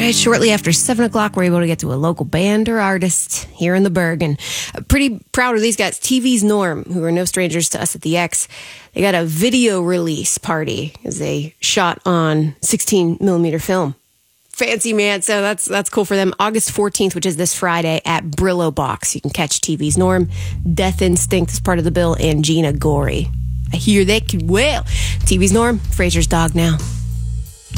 right, shortly after 7 o'clock, we're able to get to a local band or artist here in the Berg. And pretty proud of these guys. TV's Norm, who are no strangers to us at the X. They got a video release party as they shot on 16 millimeter film. Fancy, man. So that's cool for them. August 14th, which is this Friday at Brillo Box. You can catch TV's Norm, Death Instinct is part of the bill, and Gina Gorey. I hear they could well. TV's Norm, Fraser's Dog now.